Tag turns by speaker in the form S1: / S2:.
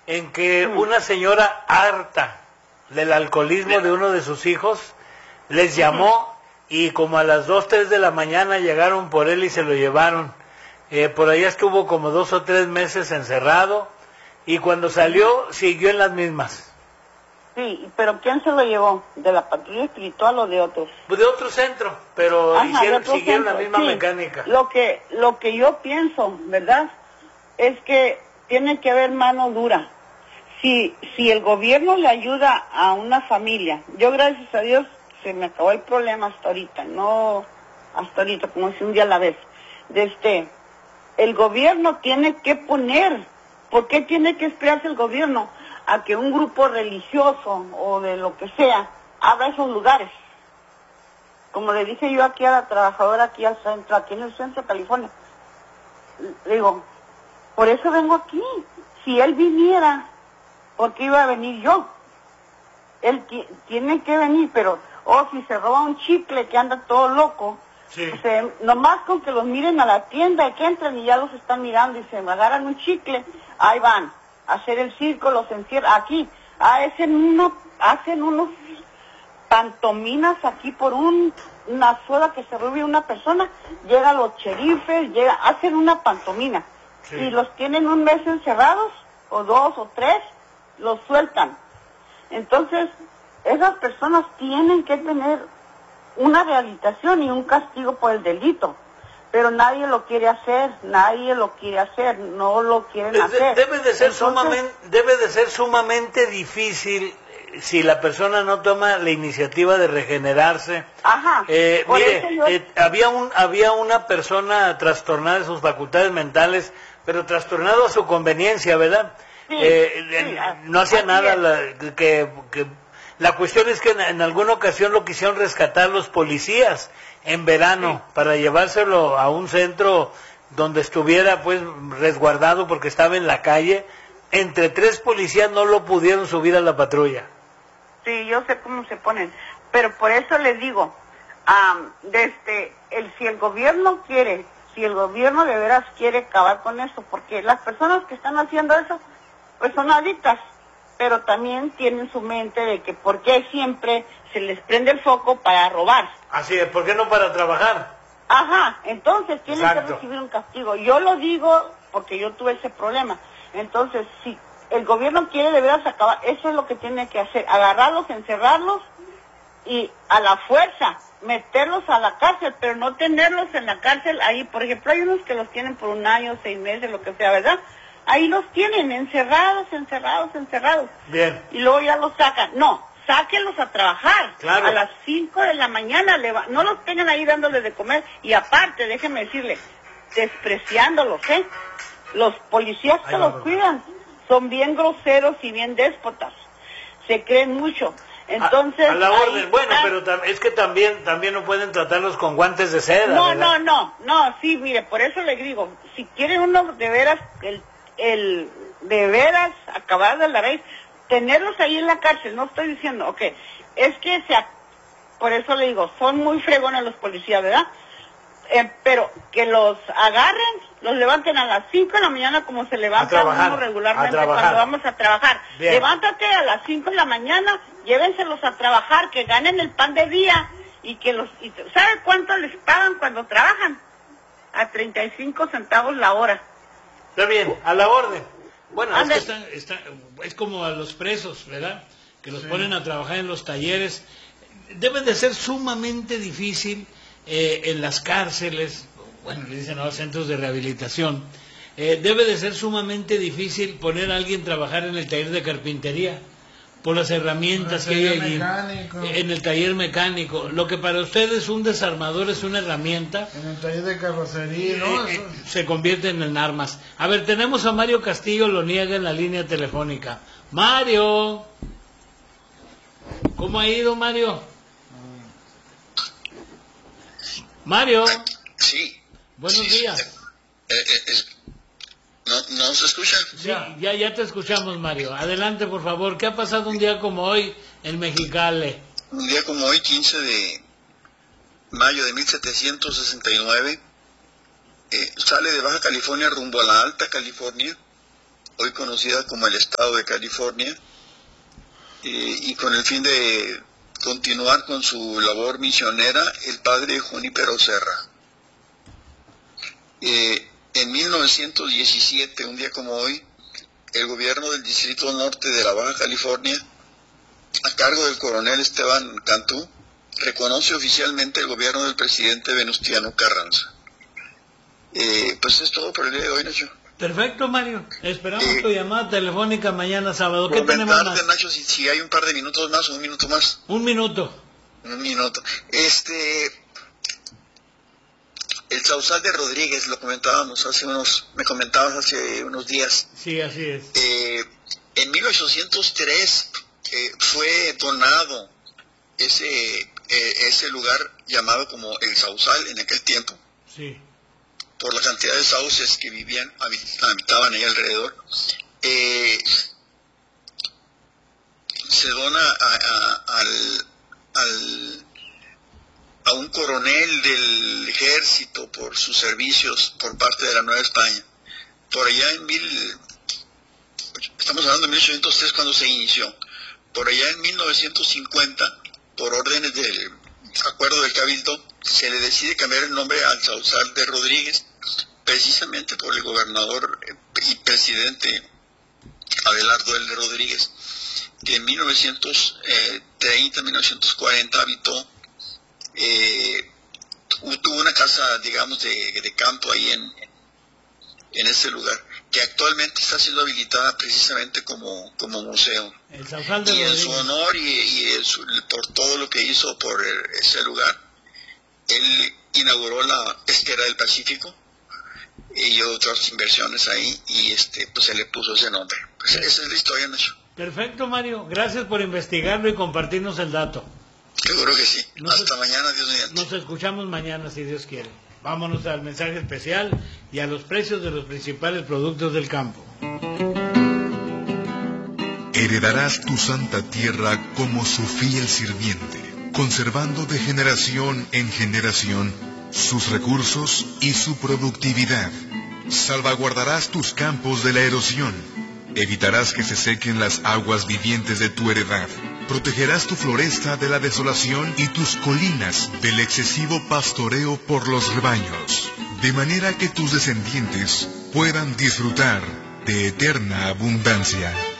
S1: en que una señora harta del alcoholismo de uno de sus hijos les llamó y como a las 2, 3 de la mañana llegaron por él y se lo llevaron. Por allá estuvo como 2 o 3 meses encerrado y cuando salió siguió en las mismas.
S2: Sí, pero ¿quién se lo llevó? ¿De la patrulla espiritual o de otros?
S1: Pues de otro centro, pero siguieron la misma mecánica.
S2: Lo que yo pienso, ¿verdad? Es que tiene que haber mano dura. Si el gobierno le ayuda a una familia, yo gracias a Dios se me acabó el problema hasta ahorita, como si un día a la vez. El gobierno tiene que poner, ¿por qué tiene que esperarse el gobierno a que un grupo religioso o de lo que sea abra esos lugares? Como le dije yo aquí a la trabajadora aquí en el centro de California, digo, por eso vengo aquí. Si él viniera, ¿por qué iba a venir yo? Él tiene que venir, pero si se roba un chicle que anda todo loco,
S1: sí.
S2: Nomás con que los miren a la tienda y que entren y ya los están mirando y se agarran un chicle, ahí van a hacer el circo, los encierran aquí, hacen unos pantominas aquí por una soda que se robe una persona, llegan los cherifes, hacen una pantomina, sí. Y los tienen un mes encerrados, o 2 o 3, los sueltan. Entonces, esas personas tienen que tener una rehabilitación y un castigo por el delito, pero nadie lo quiere hacer, no lo quieren hacer.
S1: Debe de ser sumamente difícil si la persona no toma la iniciativa de regenerarse.
S2: Ajá.
S1: Había una persona trastornada de sus facultades mentales, pero trastornado a su conveniencia, ¿verdad?
S2: Sí,
S1: no hacía nada. La cuestión es que en alguna ocasión lo quisieron rescatar los policías en verano, sí, para llevárselo a un centro donde estuviera pues resguardado porque estaba en la calle. Entre 3 policías no lo pudieron subir a la patrulla.
S2: Sí, yo sé cómo se ponen, pero por eso les digo, si el gobierno de veras quiere acabar con eso, porque las personas que están haciendo eso, pues son adictas, pero también tienen su mente de que por qué siempre se les prende el foco para robar.
S1: Así es, ¿por qué no para trabajar?
S2: Ajá, entonces tienen que recibir un castigo. Yo lo digo porque yo tuve ese problema. Entonces, si el gobierno quiere de veras acabar, eso es lo que tiene que hacer, agarrarlos, encerrarlos y a la fuerza meterlos a la cárcel, pero no tenerlos en la cárcel ahí. Por ejemplo, hay unos que los tienen por 1 año, 6 meses, lo que sea, ¿verdad? Ahí los tienen encerrados.
S1: Bien.
S2: Y luego ya los sacan. No, sáquenlos a trabajar.
S1: Claro.
S2: A las 5 de la mañana, no los tengan ahí dándoles de comer. Y aparte, déjenme decirle, despreciándolos, Los policías que los cuidan son bien groseros y bien déspotas. Se creen mucho. Entonces,
S1: a la orden, bueno, pero es que también no pueden tratarlos con guantes de seda.
S2: No, sí, mire, por eso le digo, si quieren uno de veras, de veras acabar de la raíz, tenerlos ahí en la cárcel, no estoy diciendo, es que por eso le digo, son muy fregones los policías, ¿verdad? Pero que los agarren, los levanten a las 5 de la mañana como se levanta uno regularmente cuando vamos a trabajar. Bien. Levántate a las 5 de la mañana, llévenselos a trabajar, que ganen el pan de día y ¿sabe cuánto les pagan cuando trabajan? A 35 centavos la hora.
S1: Está bien, a la orden. Bueno, es que es como a los presos, ¿verdad? Que los ponen a trabajar en los talleres. Debe de ser sumamente difícil en las cárceles, bueno, le dicen a los centros de rehabilitación, debe de ser sumamente difícil poner a alguien a trabajar en el taller de carpintería, por las herramientas que hay allí, en el taller mecánico. Lo que para ustedes un desarmador es una herramienta,
S3: en el taller de carrocería, ¿no?
S1: Se convierten en armas. A ver, tenemos a Mario Castillo, lo niega en la línea telefónica. Mario, ¿cómo ha ido, Mario? Mario.
S4: Sí.
S1: Buenos días.
S4: ¿No se escucha?
S1: Sí, ya te escuchamos, Mario. Adelante, por favor. ¿Qué ha pasado un día como hoy en Mexicali?
S4: Un día como hoy, 15 de mayo de 1769, sale de Baja California rumbo a la Alta California hoy conocida como el estado de California, y con el fin de continuar con su labor misionera, el padre Junípero Serra. En 1917, un día como hoy, el gobierno del Distrito Norte de la Baja California, a cargo del coronel Esteban Cantú, reconoce oficialmente el gobierno del presidente Venustiano Carranza. Pues es todo por el día de hoy, Nacho.
S1: Perfecto, Mario. Esperamos tu llamada telefónica mañana sábado. ¿Qué tenemos más?
S4: Nacho, si hay un par de minutos más o un minuto más.
S1: Un minuto.
S4: Un minuto. El Sausal de Rodríguez, lo comentábamos me comentabas hace unos días.
S1: Sí, así es.
S4: En 1803 fue donado ese lugar llamado como el Sausal en aquel tiempo.
S1: Sí.
S4: Por la cantidad de sauces que habitaban ahí alrededor. Se dona a un coronel del ejército por sus servicios por parte de la Nueva España. Por allá estamos hablando de 1803 cuando se inició. Por allá en 1950, por órdenes del acuerdo del Cabildo, se le decide cambiar el nombre al Sausal de Rodríguez, precisamente por el gobernador y presidente Abelardo L. Rodríguez, que en 1930, 1940 habitó, tuvo una casa, digamos, de campo ahí en ese lugar, que actualmente está siendo habilitada precisamente como museo.
S1: El Sausal de
S4: y
S1: Rodríguez.
S4: En su honor y por todo lo que hizo por ese lugar, él inauguró la pesquera del Pacífico y otras inversiones ahí, y pues se le puso ese nombre. Pues esa es la historia, Nacho.
S1: Perfecto, Mario. Gracias por investigarlo y compartirnos el dato.
S4: Seguro que sí. Hasta mañana, Dios mediante.
S1: Nos escuchamos mañana, si Dios quiere. Vámonos al mensaje especial y a los precios de los principales productos del campo.
S5: Heredarás tu santa tierra como su fiel sirviente, conservando de generación en generación sus recursos y su productividad. Salvaguardarás tus campos de la erosión. Evitarás que se sequen las aguas vivientes de tu heredad. Protegerás tu floresta de la desolación y tus colinas del excesivo pastoreo por los rebaños, de manera que tus descendientes puedan disfrutar de eterna abundancia.